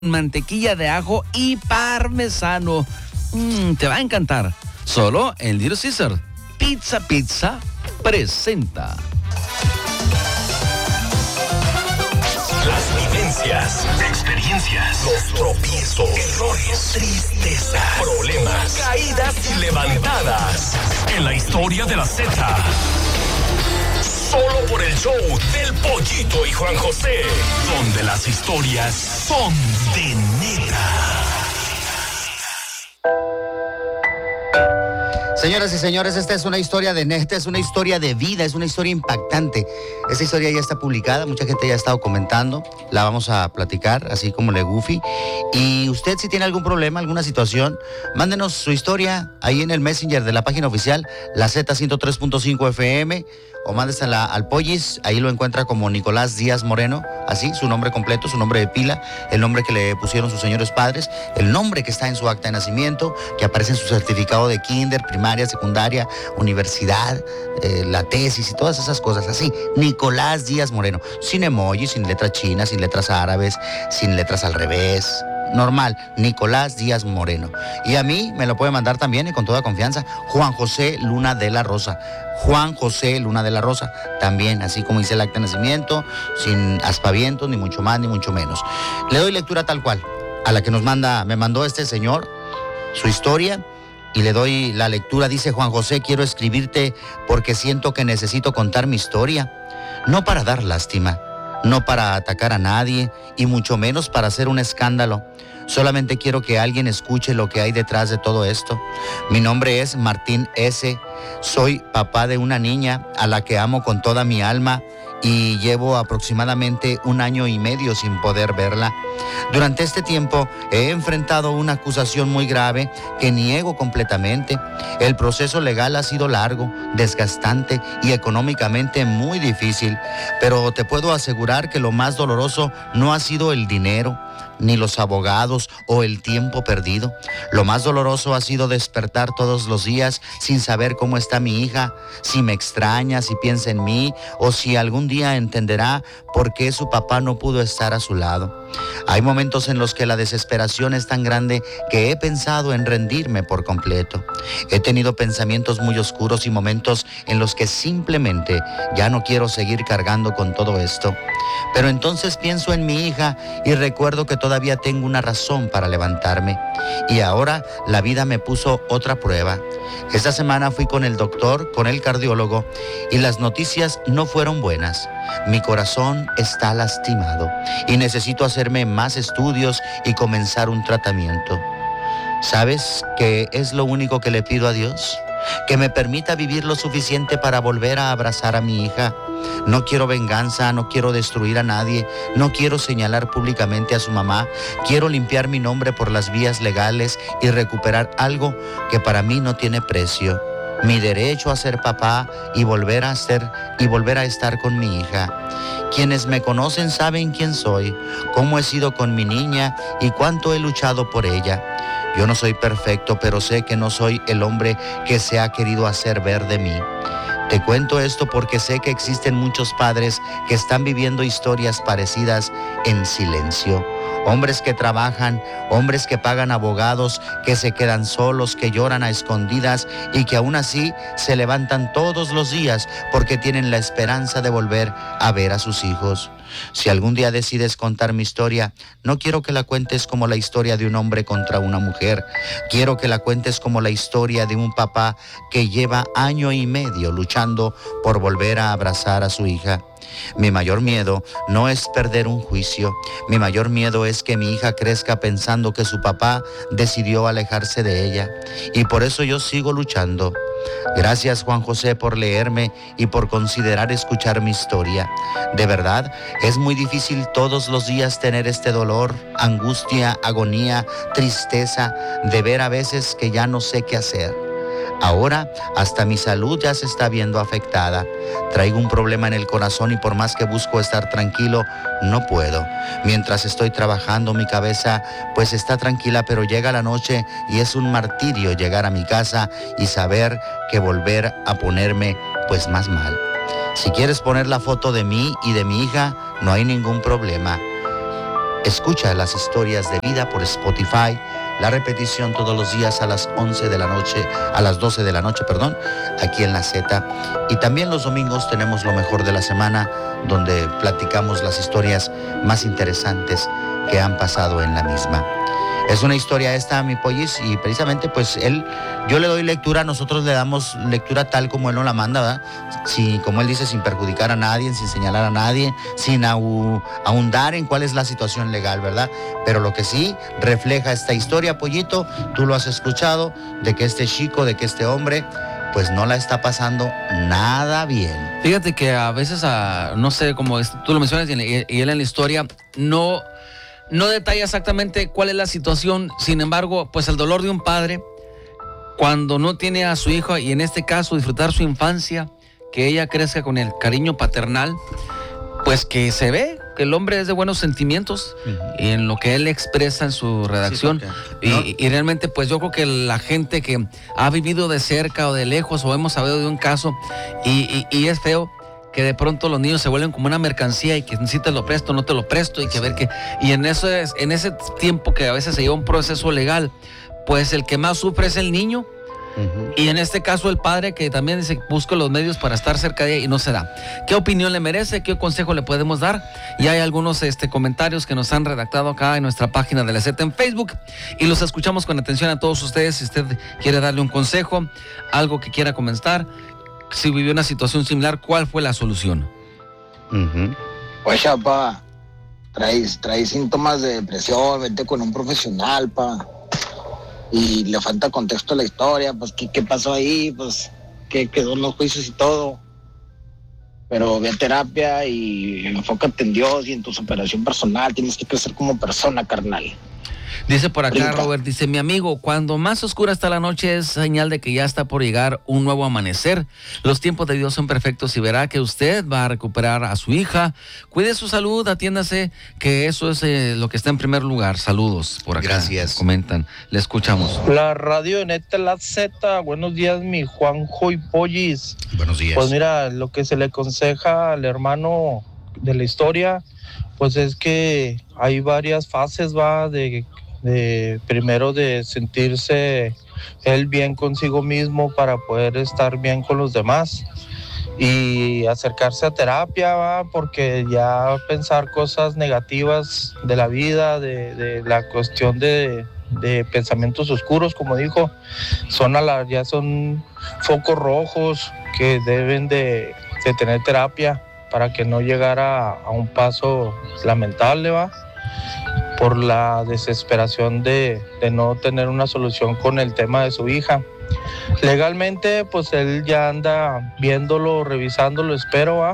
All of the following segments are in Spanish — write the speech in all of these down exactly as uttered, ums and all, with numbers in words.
mantequilla de ajo y parmesano. Mm, te va a encantar. Solo en Little Caesar. Pizza Pizza presenta. Las vivencias, experiencias, los tropiezos, errores, tristezas, problemas, caídas y levantadas. En la historia de la Z. Solo por el show del Pollito y Juan José, donde las historias son de neta. Señoras y señores, esta es una historia de neta, es una historia de vida, es una historia impactante. Esta historia ya está publicada, mucha gente ya ha estado comentando, la vamos a platicar, así como le Goofy. Y usted, si tiene algún problema, alguna situación, mándenos su historia ahí en el Messenger de la página oficial, la Z ciento tres punto cinco F M, o mándesela al Pollis, ahí lo encuentra como Nicolás Díaz Moreno, así, su nombre completo, su nombre de pila, el nombre que le pusieron sus señores padres, el nombre que está en su acta de nacimiento, que aparece en su certificado de kinder, primaria, secundaria, universidad, eh, la tesis y todas esas cosas, así, Nicolás Díaz Moreno, sin emoji, sin letras chinas, sin letras árabes, sin letras al revés, normal, Nicolás Díaz Moreno. Y a mí me lo puede mandar también y con toda confianza, Juan José Luna de la Rosa. Juan José Luna de la Rosa, también, así como dice el acta de nacimiento, sin aspavientos, ni mucho más, ni mucho menos. Le doy lectura tal cual, a la que nos manda, me mandó este señor, su historia, y le doy la lectura. Dice: Juan José, quiero escribirte porque siento que necesito contar mi historia, no para dar lástima, no para atacar a nadie, y mucho menos para hacer un escándalo. Solamente quiero que alguien escuche lo que hay detrás de todo esto. Mi nombre es Martín S. Soy papá de una niña a la que amo con toda mi alma y llevo aproximadamente un año y medio sin poder verla. Durante este tiempo he enfrentado una acusación muy grave que niego completamente. El proceso legal ha sido largo, desgastante y económicamente muy difícil, pero te puedo asegurar que lo más doloroso no ha sido el dinero, ni los abogados o el tiempo perdido. Lo más doloroso ha sido despertar todos los días sin saber cómo está mi hija, si me extraña, si piensa en mí o si algún día entenderá por qué su papá no pudo estar a su lado. Hay momentos en los que la desesperación es tan grande que he pensado en rendirme por completo. He tenido pensamientos muy oscuros y momentos en los que simplemente ya no quiero seguir cargando con todo esto. Pero entonces pienso en mi hija y recuerdo que todavía tengo una razón para levantarme. Y ahora la vida me puso otra prueba. Esta semana fui con el doctor, con el cardiólogo, y las noticias no fueron buenas. Mi corazón está lastimado y necesito hacerme más estudios y comenzar un tratamiento. ¿Sabes qué es lo único que le pido a Dios? Que me permita vivir lo suficiente para volver a abrazar a mi hija. No quiero venganza, no quiero destruir a nadie, no quiero señalar públicamente a su mamá. Quiero limpiar mi nombre por las vías legales y recuperar algo que para mí no tiene precio. Mi derecho a ser papá y volver a ser y volver a estar con mi hija. Quienes me conocen saben quién soy, cómo he sido con mi niña y cuánto he luchado por ella. Yo no soy perfecto, pero sé que no soy el hombre que se ha querido hacer ver de mí. Te cuento esto porque sé que existen muchos padres que están viviendo historias parecidas en silencio. Hombres que trabajan, hombres que pagan abogados, que se quedan solos, que lloran a escondidas y que aún así se levantan todos los días porque tienen la esperanza de volver a ver a sus hijos. Si algún día decides contar mi historia, no quiero que la cuentes como la historia de un hombre contra una mujer. Quiero que la cuentes como la historia de un papá que lleva año y medio luchando por volver a abrazar a su hija. Mi mayor miedo no es perder un juicio. Mi mayor miedo es que mi hija crezca pensando que su papá decidió alejarse de ella. Y por eso yo sigo luchando. Gracias, Juan José, por leerme y por considerar escuchar mi historia. De verdad, es muy difícil todos los días tener este dolor, angustia, agonía, tristeza, de ver a veces que ya no sé qué hacer. Ahora hasta mi salud ya se está viendo afectada. Traigo un problema en el corazón y por más que busco estar tranquilo, no puedo. Mientras estoy trabajando, mi cabeza pues está tranquila, pero llega la noche y es un martirio llegar a mi casa y saber que volver a ponerme pues más mal. Si quieres poner la foto de mí y de mi hija, no hay ningún problema. Escucha las historias de vida por Spotify. La repetición todos los días a las once de la noche, a las doce de la noche, perdón, aquí en La Z. Y también los domingos tenemos lo mejor de la semana, donde platicamos las historias más interesantes que han pasado en la misma. Es una historia esta, mi Pollis, y precisamente pues él, yo le doy lectura, nosotros le damos lectura tal como él nos la manda, ¿verdad? Sí, como él dice, sin perjudicar a nadie, sin señalar a nadie, sin ahu- ahondar en cuál es la situación legal, ¿verdad? Pero lo que sí refleja esta historia, Pollito, tú lo has escuchado, de que este chico, de que este hombre, pues no la está pasando nada bien. Fíjate que a veces, a, no sé, como es, tú lo mencionas y, y él en la historia, no... No detalla exactamente cuál es la situación, sin embargo, pues el dolor de un padre cuando no tiene a su hijo y en este caso disfrutar su infancia, que ella crezca con el cariño paternal, pues que se ve que el hombre es de buenos sentimientos uh-huh. y en lo que él expresa en su redacción. Sí, ¿no? y, y realmente pues yo creo que la gente que ha vivido de cerca o de lejos o hemos sabido de un caso y, y, y es feo que de pronto los niños se vuelven como una mercancía y que si te lo presto, no te lo presto y que sí. ver que... Y en, eso es, en ese tiempo que a veces se lleva un proceso legal, pues el que más sufre es el niño. Uh-huh. Y en este caso el padre que también dice, busco los medios para estar cerca de ella y no se da. ¿Qué opinión le merece? ¿Qué consejo le podemos dar? Y hay algunos este, comentarios que nos han redactado acá en nuestra página de La Z en Facebook y los escuchamos con atención a todos ustedes. Si usted quiere darle un consejo, algo que quiera comentar, si vivió una situación similar, ¿cuál fue la solución? Uh-huh. Pues ya, pa, traes, traes síntomas de depresión, vete con un profesional, pa. Y le falta contexto a la historia, pues, ¿qué, qué pasó ahí? Pues, ¿qué quedó en los juicios y todo? Pero ve a terapia y enfócate en Dios y en tu superación personal. Tienes que crecer como persona, carnal. Dice por acá Robert, dice, mi amigo, cuando más oscura está la noche es señal de que ya está por llegar un nuevo amanecer. Los tiempos de Dios son perfectos y verá que usted va a recuperar a su hija. Cuide su salud, atiéndase, que eso es eh, lo que está en primer lugar. Saludos por acá. Gracias. Comentan, le escuchamos. La radio en esta La Z, buenos días mi Juanjo y Pollis. Buenos días. Pues mira, lo que se le aconseja al hermano de la historia, pues es que hay varias fases, va, de... de primero de sentirse él bien consigo mismo para poder estar bien con los demás y acercarse a terapia, ¿va? Porque ya pensar cosas negativas de la vida, de, de la cuestión de, de pensamientos oscuros, como dijo, son a la, ya son focos rojos que deben de, de tener terapia para que no llegara a, a un paso lamentable, ¿va? Por la desesperación de, de no tener una solución con el tema de su hija. Legalmente, pues él ya anda viéndolo, revisándolo, espero, ¿va?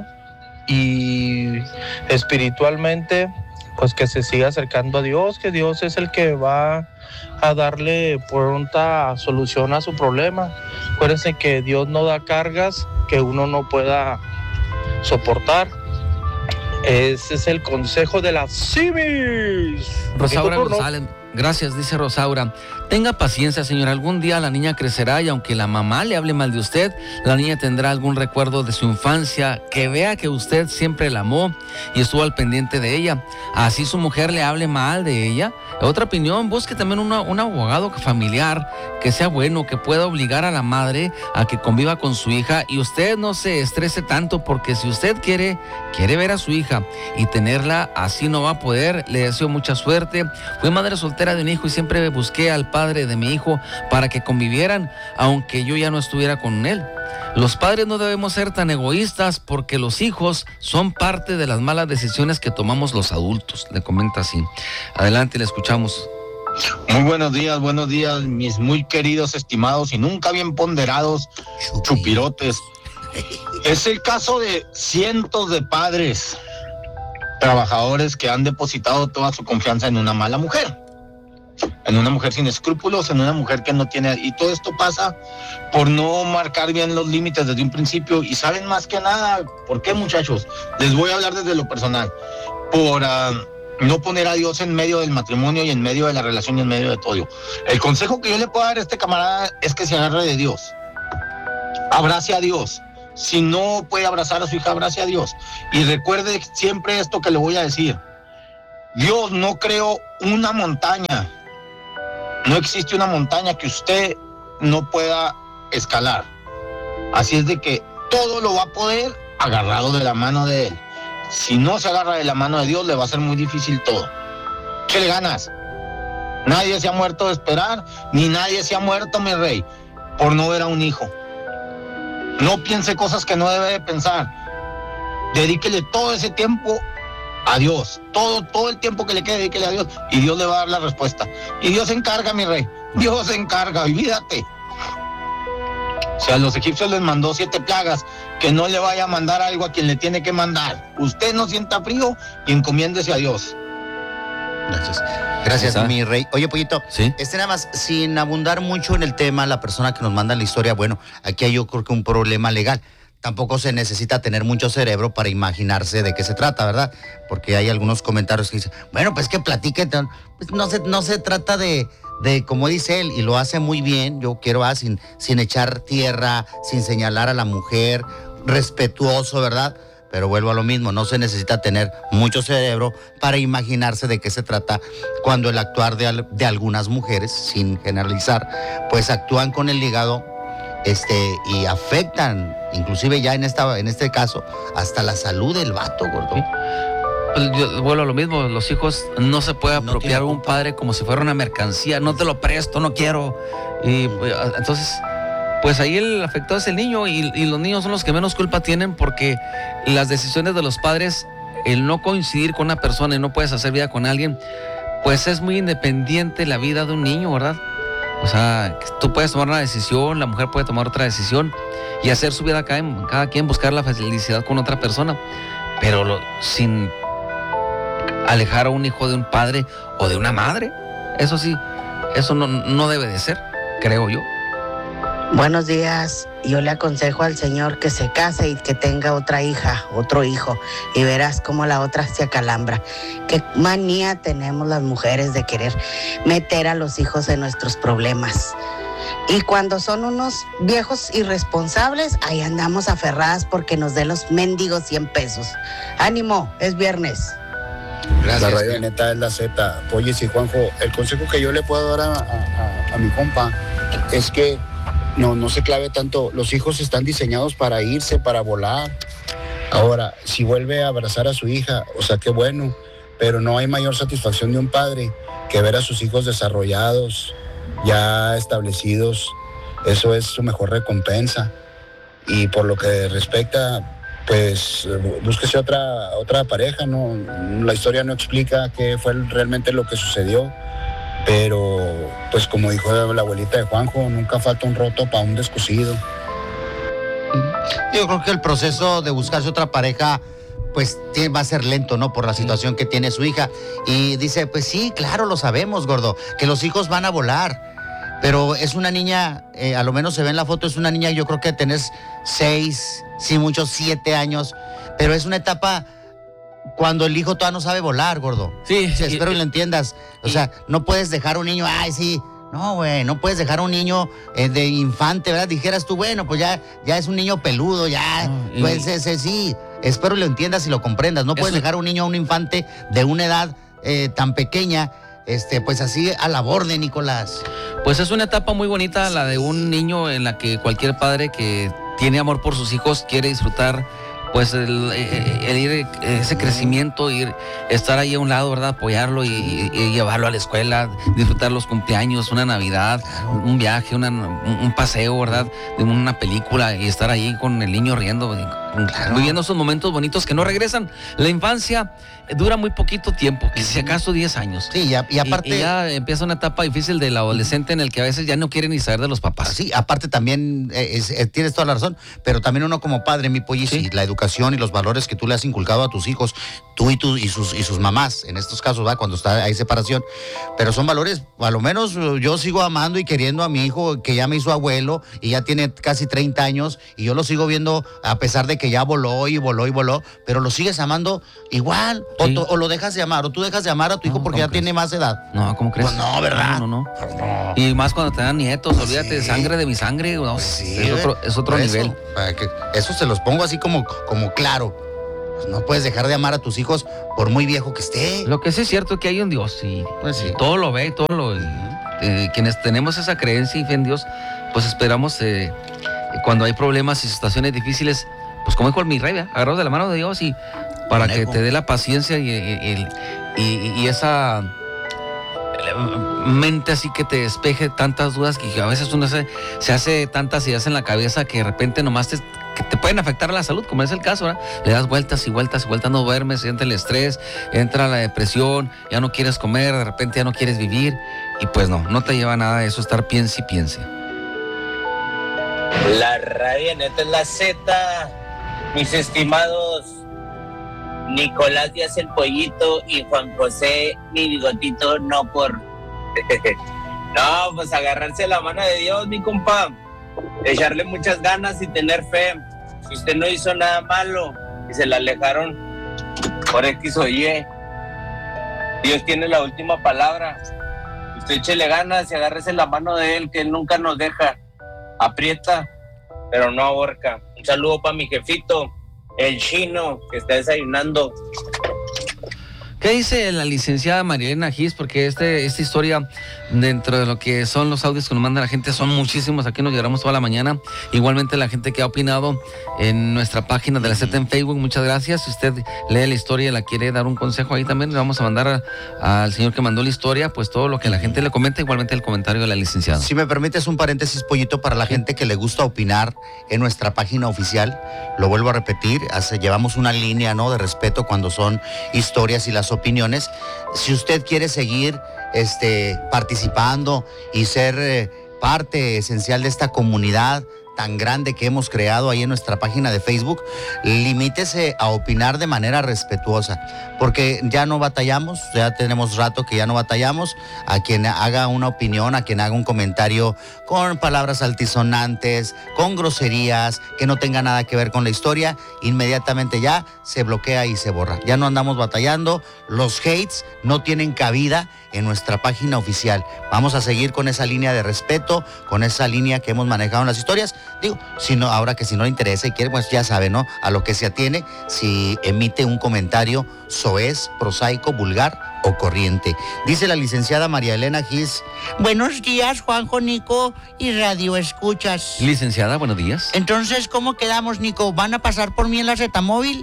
Y espiritualmente, pues que se siga acercando a Dios, que Dios es el que va a darle pronta solución a su problema. Acuérdense que Dios no da cargas que uno no pueda soportar. Ese es el consejo de la Civis. Rosaura González, gracias, dice Rosaura. Tenga paciencia, señor, algún día la niña crecerá y aunque la mamá le hable mal de usted, la niña tendrá algún recuerdo de su infancia, que vea que usted siempre la amó y estuvo al pendiente de ella. Así su mujer le hable mal de ella. Otra opinión, busque también una, un abogado familiar que sea bueno, que pueda obligar a la madre a que conviva con su hija y usted no se estrese tanto porque si usted quiere, quiere ver a su hija y tenerla, así no va a poder. Le deseo mucha suerte. Fui madre soltera de un hijo y siempre busqué al padre de mi hijo para que convivieran, aunque yo ya no estuviera con él. Los padres no debemos ser tan egoístas porque los hijos son parte de las malas decisiones que tomamos los adultos, le comenta así. Adelante, le escuchamos. Muy buenos días, buenos días, mis muy queridos, estimados y nunca bien ponderados chupirotes. Es el caso de cientos de padres trabajadores que han depositado toda su confianza en una mala mujer. En una mujer sin escrúpulos, en una mujer que no tiene... Y todo esto pasa por no marcar bien los límites desde un principio. Y saben más que nada, ¿por qué, muchachos? Les voy a hablar desde lo personal. Por uh, no poner a Dios en medio del matrimonio y en medio de la relación y en medio de todo. El consejo que yo le puedo dar a este camarada es que se agarre de Dios. Abrace a Dios. Si no puede abrazar a su hija, abrace a Dios. Y recuerde siempre esto que le voy a decir. Dios no creó una montaña. No existe una montaña que usted no pueda escalar. Así es de que todo lo va a poder agarrado de la mano de Él. Si no se agarra de la mano de Dios, le va a ser muy difícil todo. ¿Qué le ganas? Nadie se ha muerto de esperar, ni nadie se ha muerto, mi rey, por no ver a un hijo. No piense cosas que no debe de pensar. Dedíquele todo ese tiempo a Dios. Todo, todo el tiempo que le quede, dedíquele a Dios. Y Dios le va a dar la respuesta. Y Dios se encarga, mi rey. Dios se encarga, olvídate. O sea, a los egipcios les mandó siete plagas, que no le vaya a mandar algo a quien le tiene que mandar. Usted no sienta frío y encomiéndese a Dios. Gracias. Gracias, ¿Está? mi rey. Oye, Pollito, Sí. este nada más, sin abundar mucho en el tema, la persona que nos manda la historia, bueno, aquí hay yo creo que un problema legal. Tampoco se necesita tener mucho cerebro para imaginarse de qué se trata, ¿verdad? Porque hay algunos comentarios que dicen, bueno, pues que platique. Pues no se, no se trata de, de, como dice él, y lo hace muy bien, yo quiero, ah, sin, sin echar tierra, sin señalar a la mujer, respetuoso, ¿verdad? Pero vuelvo a lo mismo, no se necesita tener mucho cerebro para imaginarse de qué se trata cuando el actuar de, al- de algunas mujeres, sin generalizar, pues actúan con el hígado este, y afectan, inclusive ya en, esta, en este caso, hasta la salud del vato, gordo. Sí. Pues yo vuelvo a lo mismo, los hijos no se puede No apropiar tiene un padre como si fuera una mercancía, no te lo presto, no quiero. Y pues, entonces, pues ahí el afectado es el niño y, y los niños son los que menos culpa tienen porque las decisiones de los padres, el no coincidir con una persona y no puedes hacer vida con alguien, pues es muy independiente la vida de un niño, ¿verdad? O sea, tú puedes tomar una decisión, la mujer puede tomar otra decisión y hacer su vida cada, cada quien, buscar la felicidad con otra persona, pero lo- sin alejar a un hijo de un padre o de una madre. Eso sí, eso no, no debe de ser, creo yo. Buenos días. Yo le aconsejo al señor que se case y que tenga otra hija, otro hijo, y verás cómo la otra se acalambra. Qué manía tenemos las mujeres de querer meter a los hijos en nuestros problemas. Y cuando son unos viejos irresponsables, ahí andamos aferradas porque nos den los mendigos cien pesos. Ánimo, es viernes. Gracias. La radio neta es la Z. Oye, sí, Juanjo, el consejo que yo le puedo dar a, a- a- a mi compa es que no, no se clave tanto. Los hijos están diseñados para irse, para volar. Ahora, si vuelve a abrazar a su hija, o sea, qué bueno, pero no hay mayor satisfacción de un padre que ver a sus hijos desarrollados, ya establecidos. Eso es su mejor recompensa. Y por lo que respecta, pues eh, búsquese otra, otra pareja, ¿no? La historia no explica qué fue realmente lo que sucedió, pero pues como dijo la abuelita de Juanjo, nunca falta un roto para un descosido. Yo creo que el proceso de buscarse otra pareja, pues tiene- va a ser lento, ¿no? Por la situación que tiene su hija. Y dice, pues sí, claro, lo sabemos, gordo, que los hijos van a volar. Pero es una niña, eh, a lo menos se ve en la foto, es una niña, yo creo que tenés seis, sí, muchos siete años. Pero es una etapa cuando el hijo todavía no sabe volar, gordo. Sí, Sí, y- espero que lo entiendas. O y- sea, no puedes dejar a un niño, ay, sí. No, güey, no puedes dejar a un niño eh, de infante, ¿verdad? Dijeras tú, bueno, pues ya, ya es un niño peludo, ya. No, y- Pues ese sí. Espero lo entiendas y lo comprendas. No puedes Eso- dejar a un niño, a un infante de una edad eh, tan pequeña, este, pues así a la borde, Nicolás. Pues es una etapa muy bonita la de un niño en la que cualquier padre que tiene amor por sus hijos quiere disfrutar pues el, el- el ir ese crecimiento, ir estar ahí a un lado, ¿verdad? Apoyarlo y, y- y llevarlo a la escuela, disfrutar los cumpleaños, una Navidad, un viaje, una- un, un paseo, ¿verdad? De una película y estar ahí con el niño riendo, con- viviendo esos momentos bonitos que no regresan. La infancia dura muy poquito tiempo, que si acaso diez años. Sí, y, a- y aparte. Y, y ya empieza una etapa difícil del adolescente en el que a veces ya no quiere ni saber de los papás. Sí, aparte también, eh, es- eh, tienes toda la razón, pero también uno como padre, mi pollis, Sí. y la educación y los valores que tú le has inculcado a tus hijos, tú y, tú, y, sus, y sus mamás, en estos casos, ¿va? Cuando está hay separación, pero son valores, a lo menos eh, yo sigo amando y queriendo a mi hijo, que ya me hizo abuelo y ya tiene casi treinta años, y yo lo sigo viendo a pesar de que ya voló y voló y voló, pero lo sigues amando igual, o, Sí. to- o lo dejas de amar, o tú dejas de amar a tu hijo No, porque ¿cómo ya crees? tiene más edad. No, ¿cómo crees? Pues no, ¿verdad? No, no, no. Y más cuando te dan nietos, olvídate de Sí. sangre de mi sangre. No, Pues sí, es otro, es otro por eso, nivel. para que- eso se los pongo así como, como claro. pues no puedes dejar de amar a tus hijos por muy viejo que esté. Lo que sí es cierto es que hay un Dios y Pues sí. todo lo ve, todo lo... eh, quienes tenemos esa creencia y fe en Dios, pues esperamos eh, cuando hay problemas y situaciones difíciles, pues como dijo el mi rey, ¿verdad? Agarrados de la mano de Dios y para Conejo. que te dé la paciencia y, y- y- y esa mente así que te despeje tantas dudas que a veces uno se, se hace tantas ideas en la cabeza que de repente nomás te, que te pueden afectar a la salud, como es el caso, ¿verdad? Le das vueltas y vueltas y vueltas, no duermes, entra el estrés, entra la depresión, ya no quieres comer, de repente ya no quieres vivir y pues no, no te lleva a nada de eso estar piense y piense. La Radioneta es la Z, mis estimados Nicolás Díaz el Pollito y Juan José mi bigotito, no por... no, pues agarrarse la mano de Dios, mi compa, echarle muchas ganas y tener fe. Si usted no hizo nada malo y se la alejaron por X o Y, Dios tiene la última palabra. Usted échele ganas y agárrese la mano de Él, que Él nunca nos deja. Aprieta, pero no ahorca. Un saludo para mi jefito, el chino, que está desayunando. ¿Qué dice la licenciada Marielena Gis? Porque este, esta historia, dentro de lo que son los audios que nos manda la gente, son muchísimos. Aquí nos llevamos toda la mañana. Igualmente la gente que ha opinado en nuestra página de la Z en Facebook, muchas gracias. Si usted lee la historia y la quiere dar un consejo ahí también, le vamos a mandar a- al señor que mandó la historia, pues todo lo que la gente le comenta, igualmente el comentario de la licenciada. Si me permites un paréntesis, Pollito, para la gente que le gusta opinar en nuestra página oficial, lo vuelvo a repetir, hace, llevamos una línea, ¿no?, de respeto cuando son historias y las opiniones. Si usted quiere seguir este, participando y ser eh, parte esencial de esta comunidad tan grande que hemos creado ahí en nuestra página de Facebook, limítese a opinar de manera respetuosa, porque ya no batallamos, ya tenemos rato que ya no batallamos. A quien haga una opinión, a quien haga un comentario con palabras altisonantes, con groserías, que no tenga nada que ver con la historia, inmediatamente ya se bloquea y se borra. Ya no andamos batallando, los hates no tienen cabida en nuestra página oficial. Vamos a seguir con esa línea de respeto, con esa línea que hemos manejado en las historias. Digo, si no, ahora que si no le interesa y quiere, pues ya sabe, ¿no?, a lo que se atiene si emite un comentario soez, prosaico, vulgar o corriente. Dice la licenciada María Elena Gis: buenos días, Juanjo, Nico y Radio Escuchas. Licenciada, buenos días. Entonces, ¿cómo quedamos, Nico? ¿Van a pasar por mí en la Zetamóvil?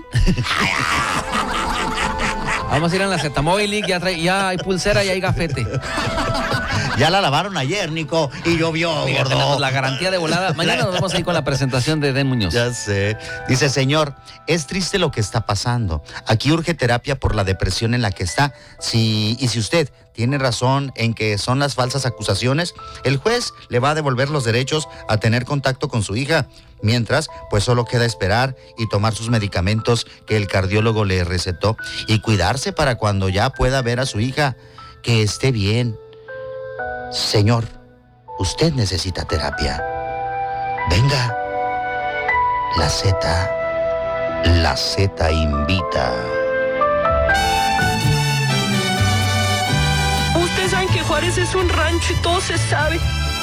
Vamos a ir en la Zetamóvil, ya, trae, ya hay pulsera y hay gafete. Ya la lavaron ayer, Nico, y llovió, Mira, gordo. tenemos la garantía de volada. Mañana nos vamos a ir con la presentación de Den Muñoz. Ya sé. Dice: señor, es triste lo que está pasando. Aquí urge terapia por la depresión en la que está. Si, y si usted tiene razón en que son las falsas acusaciones, el juez le va a devolver los derechos a tener contacto con su hija. Mientras, pues solo queda esperar y tomar sus medicamentos que el cardiólogo le recetó y cuidarse para cuando ya pueda ver a su hija, que esté bien. Señor, usted necesita terapia. Venga. La Z, la Z invita. Ustedes saben que Juárez es un rancho y todo se sabe.